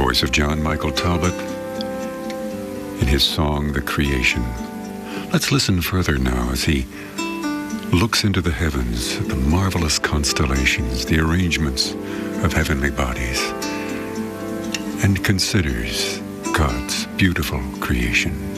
voice of John Michael Talbot in his song, The Creation. Let's listen further now as he looks into the heavens, the marvelous constellations, the arrangements of heavenly bodies, and considers God's beautiful creation.